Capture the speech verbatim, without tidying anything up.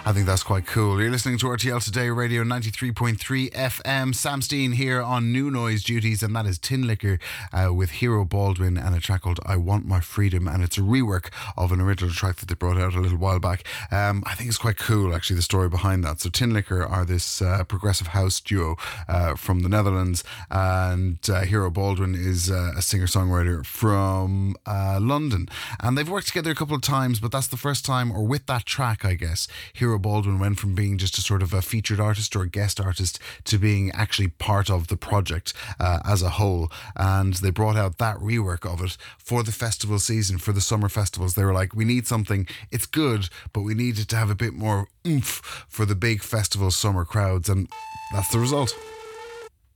I think that's quite cool. You're listening to R T L Today Radio ninety-three point three F M. Sam Steen here on New Noise duties, and that is Tin Liquor uh, with Hero Baldwin and a track called I Want My Freedom, and it's a rework of an original track that they brought out a little while back. Um, I think it's quite cool, actually, the story behind that. So Tin Liquor are this uh, progressive house duo uh, from the Netherlands, and uh, Hero Baldwin is uh, a singer-songwriter from uh, London, and they've worked together a couple of times, but that's the first time, or with that track, I guess, Hero Baldwin went from being just a sort of a featured artist or a guest artist to being actually part of the project uh, as a whole. And they brought out that rework of it for the festival season, for the summer festivals. They were like, we need something, it's good, but we need it to have a bit more oomph for the big festival summer crowds. And that's the result.